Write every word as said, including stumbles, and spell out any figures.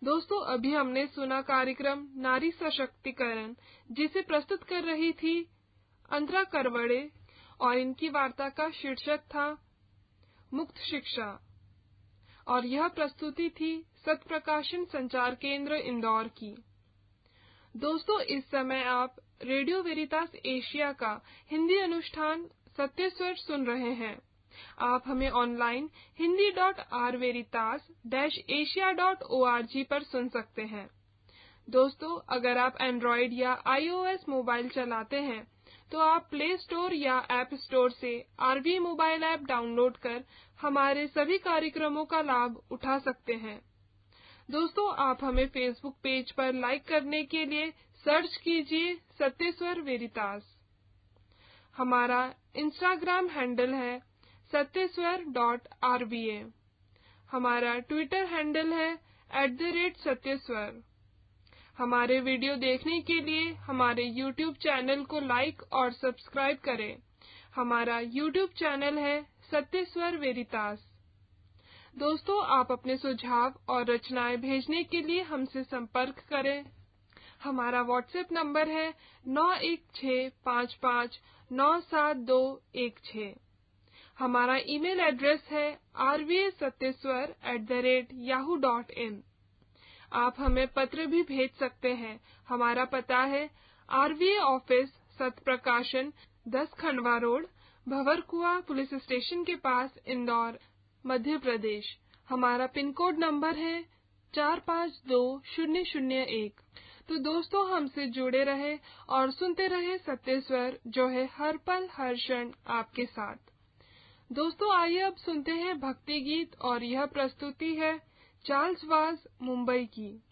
दोस्तों, अभी हमने सुना कार्यक्रम नारी सशक्तिकरण, जिसे प्रस्तुत कर रही थी अंतरा करवड़े, और इनकी वार्ता का शीर्षक था मुक्त शिक्षा, और यह प्रस्तुति थी सत्प्रकाशन संचार केंद्र इंदौर की। दोस्तों, इस समय आप रेडियो वेरितास एशिया का हिंदी अनुष्ठान सत्य स्वर सुन रहे हैं। आप हमें online Hindi dot are वेरितास dash Asia dot O R G पर सुन सकते हैं। दोस्तों, अगर आप एंड्रॉयड या आई ओ एस मोबाइल चलाते हैं तो आप प्ले स्टोर या ऐप स्टोर से आरवी मोबाइल ऐप डाउनलोड कर हमारे सभी कार्यक्रमों का लाभ उठा सकते हैं। दोस्तों, आप हमें फेसबुक पेज पर लाइक करने के लिए सर्च कीजिए सत्य स्वर वेरितास। हमारा इंस्टाग्राम हैंडल है सत्य स्वर डॉट आर वी ए। हमारा ट्विटर हैंडल है एट द रेट सत्य स्वर। हमारे वीडियो देखने के लिए हमारे यूट्यूब चैनल को लाइक और सब्सक्राइब करें। हमारा यूट्यूब चैनल है सत्य स्वर वेरितास। दोस्तों, आप अपने सुझाव और रचनाएं भेजने के लिए हमसे संपर्क करें। हमारा व्हाट्सएप नंबर है नौ एक छः पाँच पाँच नौ सात दो एक छः। हमारा ईमेल एड्रेस है are V A सत्यस्वर at the rate Yahoo dot in. आप हमें पत्र भी भेज सकते हैं। हमारा पता है आरवीए ऑफिस, सत्प्रकाशन, दस Khandwa road, Bhanwarkuan police station के पास, इंदौर, मध्य प्रदेश। हमारा पिन कोड नंबर है चार पाँच दो शून्य शून्य एक। तो दोस्तों, हमसे जुड़े रहे और सुनते रहे सत्य स्वर, जो है हर पल हर क्षण आपके साथ। दोस्तों, आइए अब सुनते हैं भक्ति गीत, और यह प्रस्तुति है चार्ल्स वाज मुंबई की।